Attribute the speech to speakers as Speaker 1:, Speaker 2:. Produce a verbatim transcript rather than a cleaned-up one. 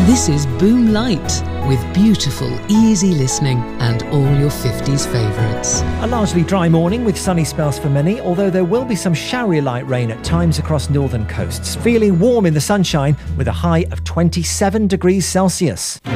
Speaker 1: This is Boom Light, with beautiful, easy listening and all your fifties favourites.
Speaker 2: A largely dry morning with sunny spells for many, although there will be some showery light rain at times across northern coasts. Feeling warm in the sunshine with a high of twenty-seven degrees Celsius.